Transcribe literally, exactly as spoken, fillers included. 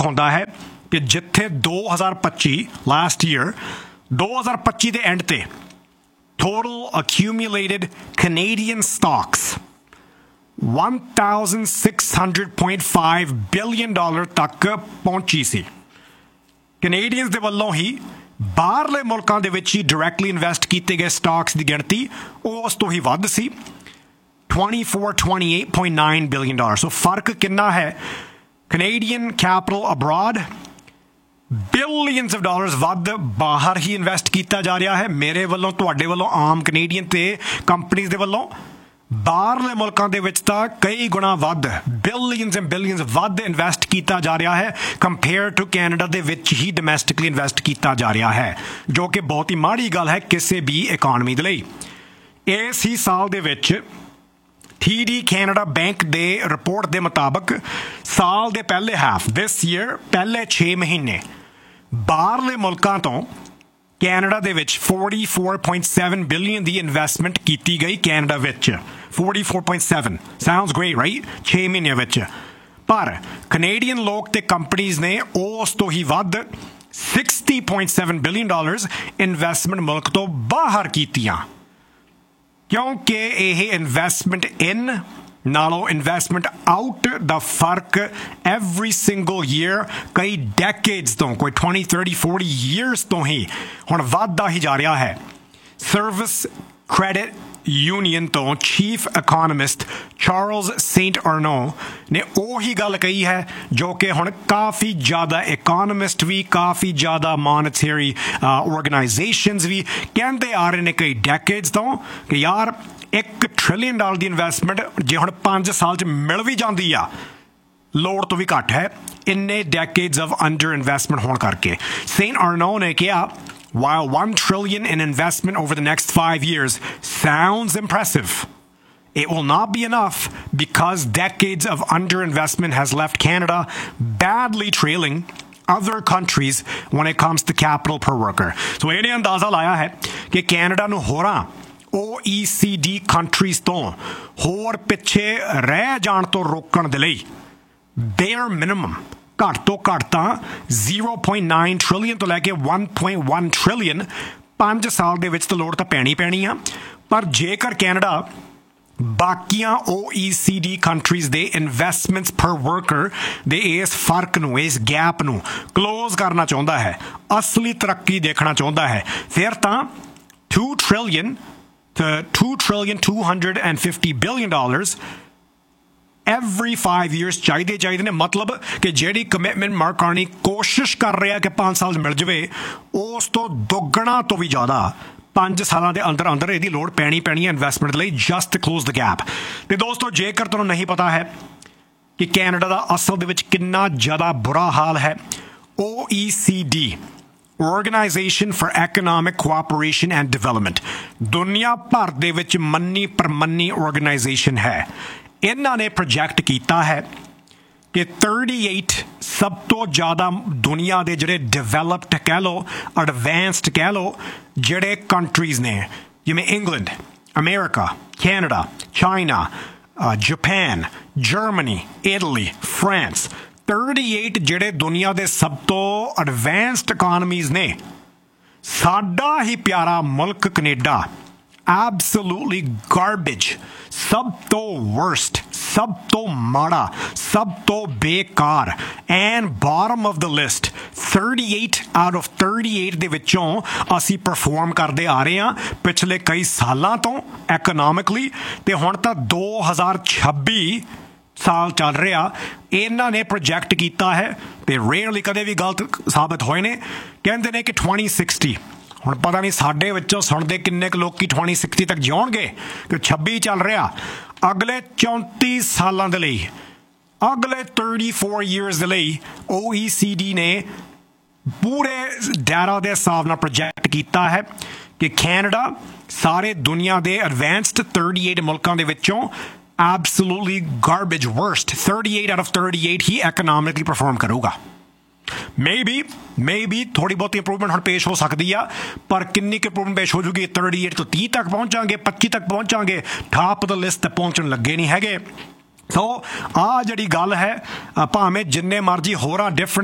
ਦਿਖਾਉਂਦਾ ਹੈ ਕਿ ਜਿੱਥੇ ਦੋ ਹਜ਼ਾਰ ਪੱਚੀ ਲਾਸਟ ਈਅਰ ਦੋ ਹਜ਼ਾਰ ਪੱਚੀ ਦੇ ਐਂਡ ਤੇ total accumulated Canadian stocks one thousand six hundred point five billion dollars ਤੱਕ ਪਹੁੰਚੀ ਸੀ। ਕੈਨੇਡੀਅਨਸ ਦੇ ਵੱਲੋਂ ਹੀ ਬਾਹਰਲੇ ਮੁਲਕਾਂ ਦੇ ਵਿੱਚ ਹੀ ਡਾਇਰੈਕਟਲੀ ਇਨਵੈਸਟ ਕੀਤੇ ਗਏ ਸਟਾਕਸ ਦੀ ਗਿਣਤੀ ਉਸ ਤੋਂ ਹੀ ਵੱਧ ਸੀ twenty-four twenty-eight point nine billion dollars। ਸੋ ਫਰਕ ਕਿੰਨਾ ਹੈ? Canadian capital abroad billions of dollars ਵੱਧ ਬਾਹਰ ਹੀ ਇਨਵੈਸਟ ਕੀਤਾ ਜਾ ਰਿਹਾ ਹੈ। ਮੇਰੇ ਵੱਲੋਂ, ਤੁਹਾਡੇ ਵੱਲੋਂ, ਆਮ ਕੈਨੇਡੀਅਨ ਤੇ ਕੰਪਨੀਜ਼ ਦੇ ਵੱਲੋਂ ਬਾਹਰਲੇ ਮੁਲਕਾਂ ਦੇ ਵਿੱਚ ਤਾਂ ਕਈ ਗੁਣਾ ਵੱਧ ਬਿਲੀਅਨਸ ਐਂਡ ਬਿਲੀਅਨਸ ਵੱਧ ਇਨਵੈਸਟ ਕੀਤਾ ਜਾ ਰਿਹਾ ਹੈ ਕੰਪੇਅਰ ਟੂ ਕੈਨੇਡਾ ਦੇ ਵਿੱਚ ਹੀ ਡੋਮੈਸਟਿਕਲੀ ਇਨਵੈਸਟ ਕੀਤਾ ਜਾ ਰਿਹਾ ਹੈ, ਜੋ ਕਿ ਬਹੁਤ ਹੀ ਮਾੜੀ ਗੱਲ ਹੈ ਕਿਸੇ ਵੀ ਇਕਾਨਮੀ ਦੇ ਲਈ। ਇਸ ਹੀ ਸਾਲ ਦੇ ਵਿੱਚ ਟੀ ਡੀ ਕੈਨੇਡਾ ਬੈਂਕ ਦੇ ਰਿਪੋਰਟ ਦੇ ਮੁਤਾਬਕ ਸਾਲ ਦੇ ਪਹਿਲੇ ਹਾਫ ਦਿਸ ਈਅਰ ਪਹਿਲੇ ਛੇ ਮਹੀਨੇ ਬਾਹਰਲੇ ਮੁਲਕਾਂ ਤੋਂ ਕੈਨੇਡਾ ਦੇ ਵਿੱਚ forty-four point seven ਬਿਲੀਅਨ ਦੀ ਇਨਵੈਸਟਮੈਂਟ ਕੀਤੀ ਗਈ ਕੈਨੇਡਾ ਵਿੱਚ। forty-four point seven sounds great right? ਛੇ ਮਹੀਨਿਆਂ ਵਿੱਚ। ਪਰ ਕੈਨੇਡੀਅਨ ਲੋਕ ਤੇ ਕੰਪਨੀਜ਼ ਨੇ ਉਸ ਤੋਂ ਹੀ ਵੱਧ sixty point seven billion dollars investment ਮੁਲਕ ਤੋਂ ਬਾਹਰ ਕੀਤੀਆਂ, ਕਿਉਂਕਿ ਇਹ ਇਨਵੈਸਟਮੈਂਟ ਇਨ ਨਾਲੋਂ ਇਨਵੈਸਟਮੈਂਟ ਆਊਟ ਦਾ ਫਰਕ ਐਵਰੀ ਸਿੰਗਲ ਈਅਰ ਕਈ ਡੈਕੇਡਸ ਤੋਂ, ਕੋਈ twenty thirty forty ਈਅਰਸ ਤੋਂ ਹੀ ਹੁਣ ਵੱਧਦਾ ਹੀ ਜਾ ਰਿਹਾ ਹੈ। ਸਰਵਿਸ ਕ੍ਰੈਡਿਟ ਯੂਨੀਅਨ ਤੋਂ ਚੀਫ ਇਕੋਨਮਿਸਟ ਚਾਰਲਸ ਸੇਂਟ ਅਰਨੋ ਨੇ ਉਹੀ ਗੱਲ ਕਹੀ ਹੈ ਜੋ ਕਿ ਹੁਣ ਕਾਫੀ ਜ਼ਿਆਦਾ ਇਕੋਨਮਿਸਟ ਵੀ, ਕਾਫੀ ਜ਼ਿਆਦਾ ਮੋਨਿਟਰੀ ਆਰਗੇਨਾਈਜੇਸ਼ਨਸ ਵੀ ਕਹਿੰਦੇ ਆ ਰਹੇ ਨੇ ਕਈ ਡੈਕੇਡਸ ਤੋਂ ਕਿ ਯਾਰ ਇੱਕ ਟ੍ਰਿਲੀਅਨ ਡਾਲਰ ਦੀ ਇਨਵੈਸਟਮੈਂਟ ਜੇ ਹੁਣ ਪੰਜ ਸਾਲ 'ਚ ਮਿਲ ਵੀ ਜਾਂਦੀ ਆ, ਲੋੜ ਤੋਂ ਵੀ ਘੱਟ ਹੈ ਇੰਨੇ ਡੈਕੇਡਸ ਆਫ ਅੰਡਰ ਇਨਵੈਸਟਮੈਂਟ ਹੋਣ ਕਰਕੇ। ਸੇਂਟ ਅਰਨੋ ਨੇ ਕਿਹਾ while one trillion in investment over the next five years sounds impressive, it will not be enough because decades of underinvestment has left Canada badly trailing other countries when it comes to capital per worker. So ਇਹਨੇ ਅੰਦਾਜ਼ਾ ਲਾਇਆ ਹੈ ਕਿ Canada ਨੂੰ ਹੋਰਾਂ O E C D countries ਤੋਂ ਹੋਰ ਪਿੱਛੇ ਰਹਿ ਜਾਣ ਤੋਂ ਰੋਕਣ ਦੇ ਲਈ bare minimum ਘੱਟ ਤੋਂ ਘੱਟ ਤਾਂ zero point nine trillion ਤੋਂ ਲੈ ਕੇ one point one trillion ਪੰਜ ਸਾਲ ਦੇ ਵਿੱਚ ਤਾਂ ਲੋੜ ਤਾਂ ਪੈਣੀ ਪੈਣੀ ਆ। ਪਰ ਜੇਕਰ ਕੈਨੇਡਾ ਬਾਕੀਆਂ O E C D countries ਦੇ ਇਨਵੈਸਟਮੈਂਟਸ ਪਰ ਵਰਕਰ ਦੇ ਇਸ ਫਰਕ ਨੂੰ, ਇਸ ਗੈਪ ਨੂੰ ਕਲੋਜ਼ ਕਰਨਾ ਚਾਹੁੰਦਾ ਹੈ, ਅਸਲੀ ਤਰੱਕੀ ਦੇਖਣਾ ਚਾਹੁੰਦਾ ਹੈ, ਫਿਰ ਤਾਂ two trillion to two trillion two hundred fifty billion dollars every five years ਚਾਹੀਦੇ ਚਾਹੀਦੇ ਨੇ। ਮਤਲਬ ਕਿ ਜਿਹੜੀ ਕਮਿਟਮੈਂਟ ਮਾਰਕ ਕਰਨੀ ਕੋਸ਼ਿਸ਼ ਕਰ ਰਿਹਾ ਕਿ ਪੰਜ ਸਾਲ ਮਿਲ ਜਾਵੇ, ਉਸ ਤੋਂ ਦੁੱਗਣਾ ਤੋਂ ਵੀ ਜ਼ਿਆਦਾ ਪੰਜ ਸਾਲਾਂ ਦੇ ਅੰਦਰ ਅੰਦਰ ਇਹਦੀ ਲੋੜ ਪੈਣੀ ਪੈਣੀ ਹੈ ਇਨਵੈਸਟਮੈਂਟ ਲਈ, ਜਸਟ ਕਲੋਜ਼ ਦ ਗੈਪ। ਤੇ ਦੋਸਤੋ, ਜੇਕਰ ਤੁਹਾਨੂੰ ਨਹੀਂ ਪਤਾ ਹੈ ਕਿ ਕੈਨੇਡਾ ਦਾ ਅਸਲ ਦੇ ਵਿੱਚ ਕਿੰਨਾ ਜ਼ਿਆਦਾ ਬੁਰਾ ਹਾਲ ਹੈ, O E C D Organization for Economic Cooperation and Development ਦੁਨੀਆ ਭਰ ਦੇ ਵਿੱਚ ਮੰਨੀ ਪ੍ਰਮੰਨੀ ਆਰਗੇਨਾਈਜੇਸ਼ਨ ਹੈ। ਇਹਨਾਂ ਨੇ ਪ੍ਰੋਜੈਕਟ ਕੀਤਾ ਹੈ ਕਿ thirty-eight ਸਭ ਤੋਂ ਜ਼ਿਆਦਾ ਦੁਨੀਆ ਦੇ ਜਿਹੜੇ ਡਿਵੈਲਪਡ ਕਹਿ ਲਓ, ਐਡਵਾਂਸਡ ਕਹਿ ਲਓ ਜਿਹੜੇ ਕੰਟਰੀਜ਼ ਨੇ, ਜਿਵੇਂ England, America, Canada, China, Japan, Germany, Italy, France, thirty-eight ਜਿਹੜੇ ਦੁਨੀਆ ਦੇ ਸਭ ਤੋਂ ਐਡਵਾਂਸਡ ਇਕਾਨਮੀਜ਼ ਨੇ, ਸਾਡਾ ਹੀ ਪਿਆਰਾ ਮੁਲਕ ਕੈਨੇਡਾ absolutely garbage, ਸਭ ਤੋਂ worst, ਸਭ ਤੋਂ ਮਾੜਾ, ਸਭ ਤੋਂ ਬੇਕਾਰ, and bottom of the list thirty-eight out of thirty-eight ਦੇ ਵਿੱਚੋਂ ਅਸੀਂ ਪਰਫਾਰਮ ਕਰਦੇ ਆ ਰਹੇ ਹਾਂ ਪਿਛਲੇ ਕਈ ਸਾਲਾਂ ਤੋਂ economically, ਤੇ ਹੁਣ ਤਾਂ ਦੋ ਹਜ਼ਾਰ ਛੱਬੀ ਸਾਲ ਚੱਲ ਰਿਹਾ। ਇਹਨਾਂ ਨੇ ਪ੍ਰੋਜੈਕਟ ਕੀਤਾ ਹੈ ਤੇ ਰੇਅਰਲੀ ਕਦੇ ਵੀ ਗਲਤ ਸਾਬਤ ਹੋਏ ਨੇ। ਕਹਿੰਦੇ ਨੇ ਕਿ twenty sixty, ਹੁਣ ਪਤਾ ਨਹੀਂ ਸਾਡੇ ਵਿੱਚੋਂ ਸੁਣਦੇ ਕਿੰਨੇ ਕੁ ਲੋਕੀ twenty sixty ਤੱਕ ਜਿਉਣਗੇ ਕਿ ਛੱਬੀ ਚੱਲ ਰਿਹਾ, ਅਗਲੇ ਚੌਂਤੀ ਸਾਲਾਂ ਦੇ ਲਈ, ਅਗਲੇ thirty-four years ਦੇ ਲਈ O E C D ਨੇ ਪੂਰੇ ਡਾਟਾ ਦੇ ਹਿਸਾਬ ਨਾਲ ਪ੍ਰੋਜੈਕਟ ਕੀਤਾ ਹੈ ਕਿ ਕੈਨੇਡਾ ਸਾਰੇ ਦੁਨੀਆ ਦੇ ਐਡਵਾਂਸਡ thirty-eight ਮੁਲਕਾਂ ਦੇ ਵਿੱਚੋਂ absolutely garbage worst thirty-eight out of thirty-eight he economically perform ਕਰੂਗਾ। ਮੇਬੀ ਮੇਬੀ ਥੋੜ੍ਹੀ ਬਹੁਤੀ ਇੰਪਰੂਵਮੈਂਟ ਹੁਣ ਪੇਸ਼ ਹੋ ਸਕਦੀ ਆ, ਪਰ ਕਿੰਨੀ ਕੁ ਇੰਪਰੂਵਮੈਂਟ ਪੇਸ਼ ਹੋ ਜੂਗੀ? thirty-eight ਤੋਂ thirty ਤੱਕ ਪਹੁੰਚਾਂਗੇ, twenty ਤੱਕ ਪਹੁੰਚਾਂਗੇ, ਟਾਪ ਦਾ ਲਿਸਟ ਤੇ ਪਹੁੰਚਣ ਲੱਗੇ ਨਹੀਂ ਹੈਗੇ। ਸੋ ਆਹ ਜਿਹੜੀ ਗੱਲ ਹੈ, ਭਾਵੇਂ ਜਿੰਨੇ ਮਰਜ਼ੀ ਹੋਰਾਂ ਡਿਫਰੈਂਟ